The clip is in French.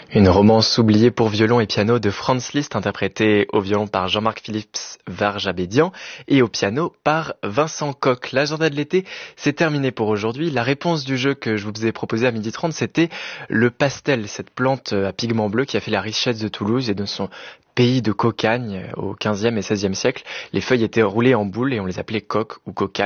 Une romance oubliée pour violon et piano de Franz Liszt, interprétée au violon par Jean-Marc Philippe Verjabédian et au piano par Vincent Koch. L'agenda de l'été, c'est terminé pour aujourd'hui. La réponse du jeu que je vous ai proposé à 12h30, c'était le pastel, cette plante à pigments bleus qui a fait la richesse de Toulouse et de son pays de cocagne au XVe et XVIe siècle. Les feuilles étaient roulées en boule et on les appelait coques ou cocagne.